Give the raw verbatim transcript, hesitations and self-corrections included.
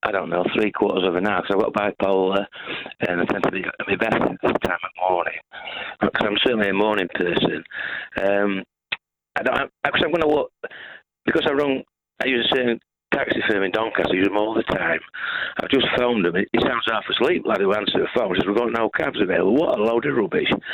I don't know, three quarters of an hour because I've got bipolar and I tend to be at my best at this time of morning. Because I'm certainly a morning person. Um, I don't, because I'm going to look, because I run, I use a certain taxi firm in Doncaster, I use them all the time. I've just phoned them. He sounds half asleep, lad who answered the phone. He says, we've got no cabs available. What a load of rubbish.